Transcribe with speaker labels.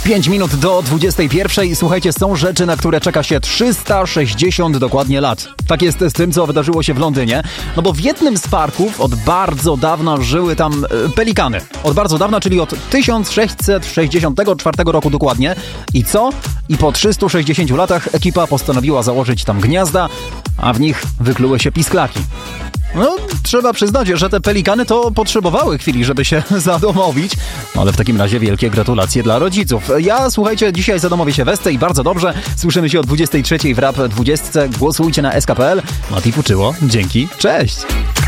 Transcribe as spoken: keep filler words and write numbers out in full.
Speaker 1: pięć minut do dwudziestej pierwszej. Słuchajcie, są rzeczy, na które czeka się trzysta sześćdziesiąt dokładnie lat. Tak jest z tym, co wydarzyło się w Londynie. No bo w jednym z parków od bardzo dawna żyły tam e, pelikany. Od bardzo dawna, czyli od tysiąc sześćset sześćdziesiątego czwartego roku dokładnie. I co? I po trzystu sześćdziesięciu latach ekipa postanowiła założyć tam gniazda, a w nich wykluły się pisklaki. No, trzeba przyznać, że te pelikany to potrzebowały chwili, żeby się zadomowić. Ale w takim razie wielkie gratulacje dla rodziców. Ja, słuchajcie, dzisiaj zadomowię się Westę i bardzo dobrze. Słyszymy się o dwudziestej trzeciej w Rap dwadzieścia. Głosujcie na S K P L. Mati Puczyło. Dzięki. Cześć!